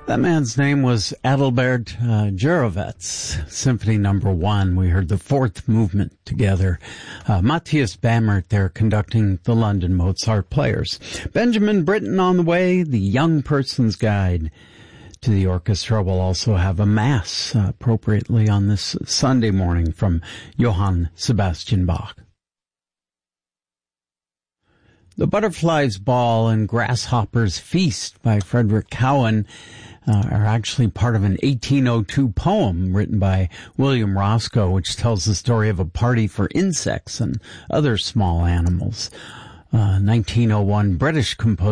That man's name was Adalbert Jurovets. Symphony Number 1. We heard the fourth movement together. Matthias Bammert there conducting the London Mozart Players. Benjamin Britten on the way, the Young Person's Guide to the Orchestra. Will also have a Mass appropriately on this Sunday morning from Johann Sebastian Bach. The Butterfly's Ball and Grasshopper's Feast by Frederick Cowan are actually part of an 1802 poem written by William Roscoe, which tells the story of a party for insects and other small animals. 1901 British composer